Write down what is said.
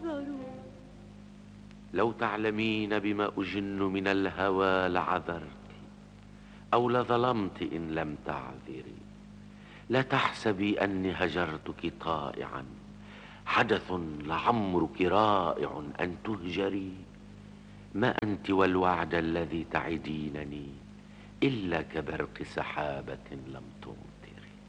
اعذروا. لو تعلمين بما أجن من الهوى لعذرت، أو لظلمت إن لم تعذري. لا تحسبي أني هجرتك طائعا، حدث لعمرك رائع أن تهجري. ما أنت والوعد الذي تعدينني إلا كبرق سحابة لم تمطر.